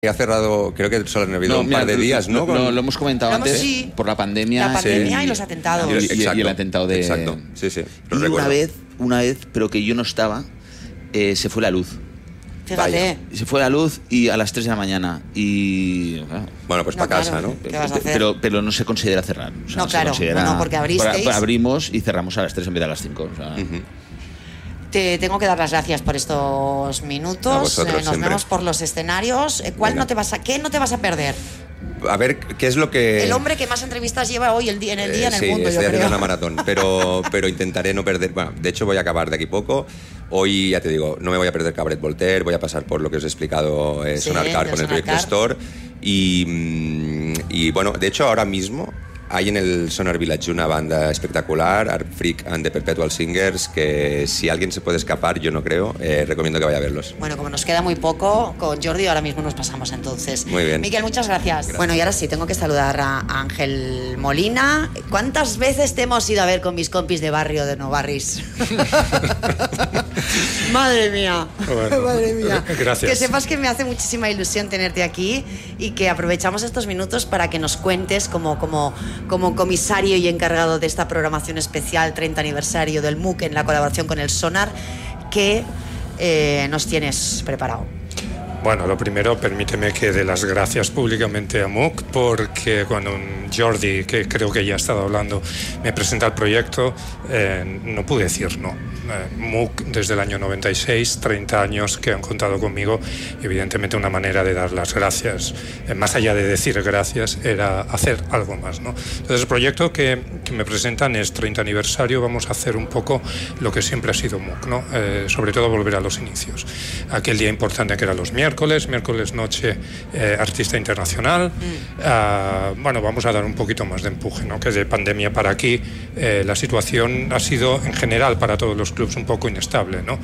ha cerrado, creo que solo han habido un par de días, ¿no? Lo hemos comentado antes, sí, por la pandemia. La pandemia y los atentados. Y el atentado de... Exacto, sí. Y una vez, pero que yo no estaba, se fue la luz. Fíjate. Se fue la luz y a las 3 de la mañana. Y... Bueno, pues para casa, ¿no? ¿Qué vas a hacer? Pero no se considera cerrar. O sea, no, claro. No, porque abristeis. Abrimos y cerramos a las 3 en vez de a las 5. O sea... Te tengo que dar las gracias por estos minutos. Nos vemos por los escenarios. ¿Qué no te vas a perder? A ver, ¿qué es lo que...? El hombre que más entrevistas lleva hoy en el mundo, sí, estoy haciendo una maratón, pero intentaré no perder... Bueno, de hecho voy a acabar de aquí poco. Hoy, ya te digo, no me voy a perder Cabaret Voltaire, voy a pasar por lo que os he explicado, Sonarcar con el proyecto Store. Y bueno, de hecho ahora mismo... Hay en el Sonar Village una banda espectacular, Art Freak and the Perpetual Singers, que si alguien se puede escapar, yo no creo, recomiendo que vaya a verlos. Bueno, como nos queda muy poco, con Jordi ahora mismo nos pasamos entonces. Muy bien. Miquel, muchas gracias. Bueno, y ahora sí, tengo que saludar a Ángel Molina. ¿Cuántas veces te hemos ido a ver con mis compis de barrio de Novarris? Madre mía. Bueno, madre mía. Gracias. Que sepas que me hace muchísima ilusión tenerte aquí y que aprovechamos estos minutos para que nos cuentes como comisario y encargado de esta programación especial 30 aniversario del MOOC en la colaboración con el Sonar, ¿qué nos tienes preparado? Bueno, lo primero, permíteme que dé las gracias públicamente a MOOC, porque cuando Jordi, que creo que ya ha estado hablando, me presenta el proyecto, no pude decir no. MOOC desde el año 96, 30 años que han contado conmigo, evidentemente una manera de dar las gracias, más allá de decir gracias, era hacer algo más, ¿no? Entonces el proyecto que me presentan es 30 aniversario, vamos a hacer un poco lo que siempre ha sido MOOC, ¿no? Sobre todo volver a los inicios. Aquel día importante que eran los miércoles noche, artista internacional. Bueno, vamos a dar un poquito más de empuje, ¿no? Que de pandemia para aquí la situación ha sido en general para todos los clubs un poco inestable, ¿no?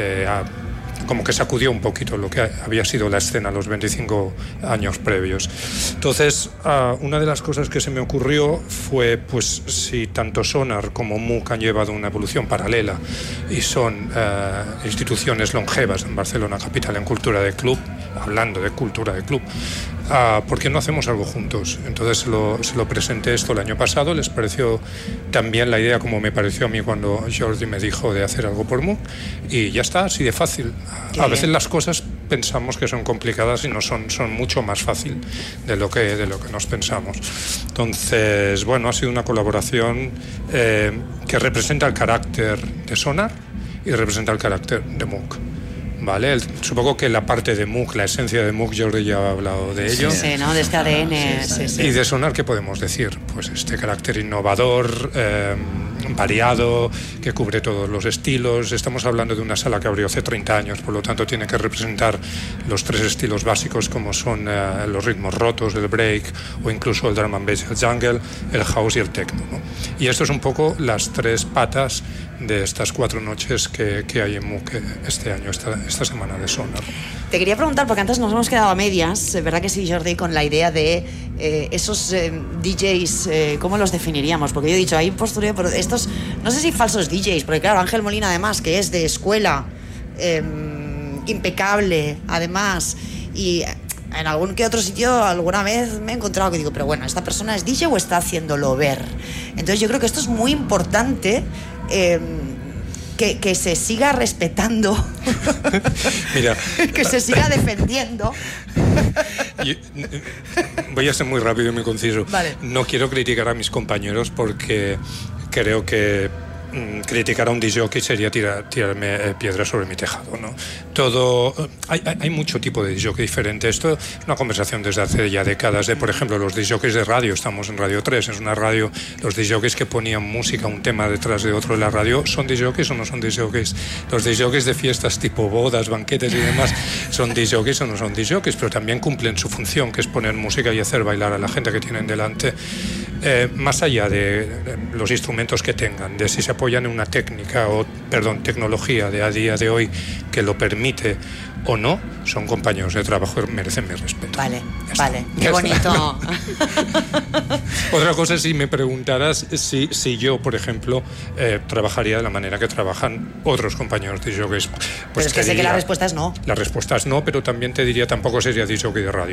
Como que sacudió un poquito lo que había sido la escena los 25 años previos. Entonces, una de las cosas que se me ocurrió fue, pues, si tanto Sonar como MOOC han llevado una evolución paralela y son instituciones longevas en Barcelona, capital en cultura de club, hablando de cultura de club, ¿por qué no hacemos algo juntos? Entonces se lo presenté esto el año pasado, les pareció también la idea como me pareció a mí cuando Jordi me dijo de hacer algo por MOOC, y ya está, así de fácil. A veces las cosas pensamos que son complicadas y no son mucho más fácil de lo que nos pensamos. Entonces, bueno, ha sido una colaboración que representa el carácter de Sonar y representa el carácter de MOOC. Vale, supongo que la parte de MOOC, la esencia de MOOC, Jordi ya ha hablado de ello. Sí, ¿no? De este ADN. Sí. Y de Sonar, ¿qué podemos decir? Pues este carácter innovador, variado, que cubre todos los estilos. Estamos hablando de una sala que abrió hace 30 años, por lo tanto tiene que representar los 3 estilos básicos, como son los ritmos rotos, el break, o incluso el drum and bass, el jungle, el house y el techno, ¿no? Y esto es un poco las 3 patas de estas 4 noches que hay en MOOC este año, esta semana de Sonar. Te quería preguntar, porque antes nos hemos quedado a medias, ¿verdad que sí, Jordi, con la idea de esos DJs, ¿cómo los definiríamos? Porque yo he dicho, hay postureo, pero estos, no sé si falsos DJs, porque claro, Ángel Molina además, que es de escuela, impecable, además, y en algún que otro sitio alguna vez me he encontrado que digo, pero bueno, ¿esta persona es DJ o está haciéndolo ver? Entonces yo creo que esto es muy importante, que se siga respetando. Mira, que se siga defendiendo. Voy a ser muy rápido y muy conciso. Vale. No quiero criticar a mis compañeros porque creo que criticar a un disjockey sería tirarme piedras sobre mi tejado, ¿no? Hay mucho tipo de disjockey diferente. Esto es una conversación desde hace ya décadas de, por ejemplo, los disjockeys de radio. Estamos en Radio 3, es una radio. Los disjockeys que ponían música, un tema detrás de otro en la radio, ¿son disjockeys o no son disjockeys? Los disjockeys de fiestas tipo bodas, banquetes y demás, ¿son disjockeys o no son disjockeys? Pero también cumplen su función, que es poner música y hacer bailar a la gente que tienen delante. más allá de los instrumentos que tengan, de si se apoyan en una tecnología de a día de hoy que lo permite o no, son compañeros de trabajo y merecen mi respeto. Vale, qué bonito. Otra cosa, si me preguntaras si yo, por ejemplo, trabajaría de la manera que trabajan otros compañeros de jockeys. Pues pero es que sé que la respuesta es no. La respuesta es no, pero también te diría tampoco sería disc jockey de radio.